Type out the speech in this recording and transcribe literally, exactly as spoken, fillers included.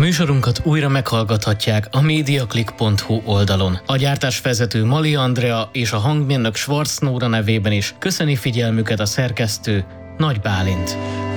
műsorunkat újra meghallgathatják a mediaclick pont hu oldalon. A gyártásvezető Mali Andrea és a hangmérnök Schwarz Nóra nevében is köszöni figyelmüket a szerkesztő Nagy Bálint.